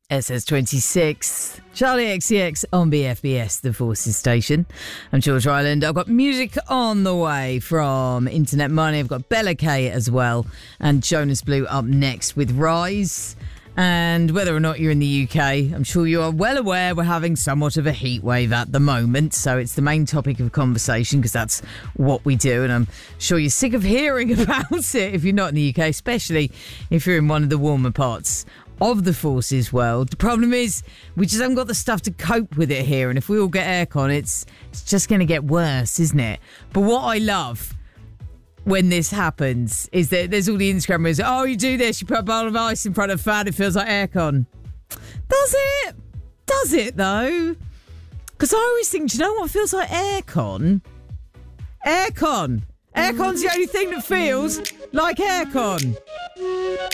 SS26, Charlie XCX on BFBS, the Forces station. I'm George Ryland. I've got music on the way from Internet Money. I've got Bella K as well, and Jonas Blue up next with Rise. And whether or not you're in the UK, I'm sure you are well aware we're having somewhat of a heat wave at the moment. So it's the main topic of conversation because that's what we do. And I'm sure you're sick of hearing about it if you're not in the UK, especially if you're in one of the warmer parts of the Forces world. The problem is we just haven't got the stuff to cope with it here, and if we all get aircon, it's just going to get worse, isn't it? But what I love when this happens is that there's all the Instagrammers, oh, you do this, you put a bowl of ice in front of a fan, it feels like aircon. Does it though? Because I always think, do you know what feels like aircon? Aircon's the only thing that feels like aircon.